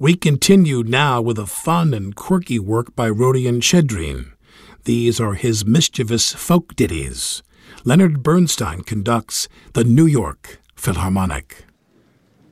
We continue now with a fun and quirky work by Rodion Chedrin. These are his mischievous folk ditties. Leonard Bernstein conducts the New York Philharmonic.